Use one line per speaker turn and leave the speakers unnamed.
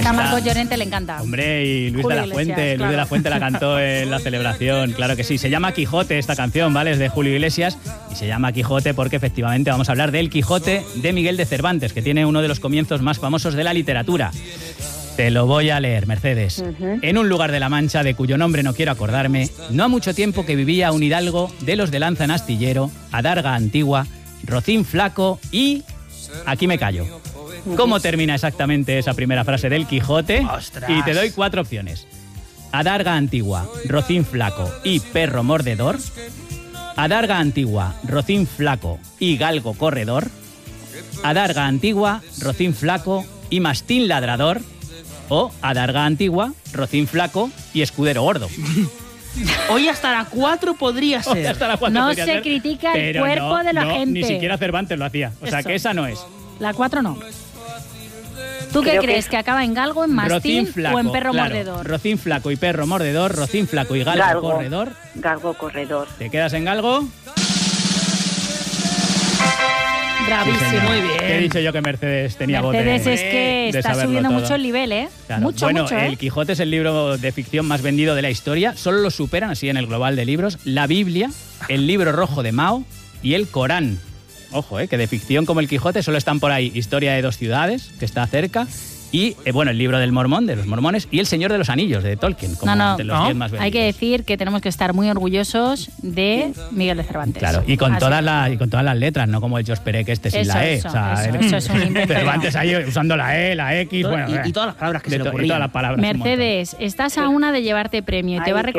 Esta a Marcos Llorente le encanta.
Hombre, y Luis
Julio
de la Fuente.
Iglesias,
Luis de la Fuente la cantó en la celebración, claro que sí. Se llama Quijote esta canción, ¿vale? Es de Julio Iglesias y se llama Quijote porque efectivamente vamos a hablar del Quijote de Miguel de Cervantes, que tiene uno de los comienzos más famosos de la literatura. Te lo voy a leer, Mercedes. En un lugar de la Mancha, de cuyo nombre no quiero acordarme, no ha mucho tiempo que vivía un hidalgo de los de lanza en astillero, adarga antigua, rocín flaco y... Aquí me callo. ¿Cómo termina exactamente esa primera frase del Quijote?
¡Ostras!
Y te doy 4 opciones. Adarga antigua, rocín flaco y perro mordedor. Adarga antigua, rocín flaco y galgo corredor. Adarga antigua, rocín flaco y mastín ladrador. O adarga antigua, rocín flaco y escudero gordo.
Hoy hasta la 4 podría
Hoy
ser.
hasta la 4
No
podría
se
ser,
critica el
pero
cuerpo de la gente.
Ni siquiera Cervantes lo hacía. O sea
Eso.
que esa no es.
La 4 no. ¿Tú qué
Creo que
crees? ¿Que acaba en galgo, en mastín
Rocín flaco,
o en perro
claro.
mordedor?
Rocín flaco y perro mordedor, rocín flaco y galgo corredor.
Galgo corredor.
¿Te quedas en galgo?
Bravísimo.
señor.
Muy bien.
Te he dicho yo que Mercedes tenía
Mercedes
bote
es que
de
está
saberlo
subiendo
todo.
mucho el nivel, ¿eh?
Claro.
Mucho,
bueno,
mucho, ¿eh?
El Quijote es el libro de ficción más vendido de la historia. Solo lo superan, así en el global de libros, la Biblia, el libro rojo de Mao y el Corán. Ojo, que de ficción como el Quijote solo están por ahí Historia de 2 ciudades, que está cerca, y, bueno, el libro del Mormón, de los mormones, y El Señor de los Anillos, de Tolkien, como
No,
entre los 10 más vendidos.
hay que decir que tenemos que estar muy orgullosos de Miguel de Cervantes.
Claro, y con
Así.
todas las letras, no como el Jos Perec sin
Eso,
la E.
eso,
o sea,
eso es un invento.
Cervantes ahí usando la E, la X,
Todo-
bueno.
y todas las palabras que
de
se le
y
ocurrían.
todas las palabras. un montón.
Mercedes, estás a una de llevarte premio y te
Ay,
va a
qué